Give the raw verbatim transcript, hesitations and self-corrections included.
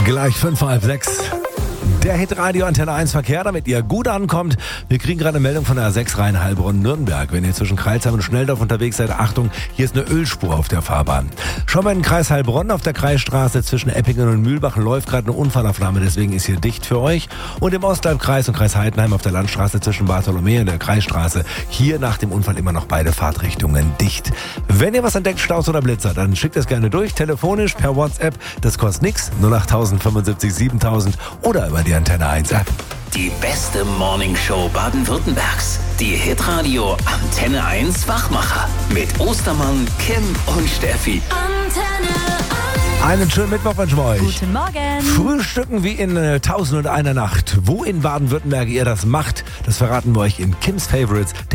Gleich fünf vor halb sechs. Der Hitradio Antenne eins Verkehr, damit ihr gut ankommt. Wir kriegen gerade eine Meldung von der A sechs Rhein-Heilbronn-Nürnberg. Wenn ihr zwischen Kreilsheim und Schnelldorf unterwegs seid, Achtung, hier ist eine Ölspur auf der Fahrbahn. Schauen wir in den Kreis Heilbronn. Auf der Kreisstraße zwischen Eppingen und Mühlbach läuft gerade eine Unfallaufnahme, deswegen ist hier dicht für euch. Und im Osthalbkreis und Kreis Heidenheim auf der Landstraße zwischen Bartholomä und der Kreisstraße, hier nach dem Unfall immer noch beide Fahrtrichtungen dicht. Wenn ihr was entdeckt, Staus oder Blitzer, dann schickt es gerne durch, telefonisch, per WhatsApp. Das kostet nichts, null acht fünfundsiebzig siebentausend oder über die Antenne eins App. Die beste Morningshow Baden-Württembergs. Die Hitradio Antenne eins Wachmacher. Mit Ostermann, Kim und Steffi. Antenne eins. Einen schönen Mittwoch wünschen wir euch. Guten Morgen. Frühstücken wie in äh, Tausend und einer Nacht. Wo in Baden-Württemberg ihr das macht, das verraten wir euch in Kims Favorites.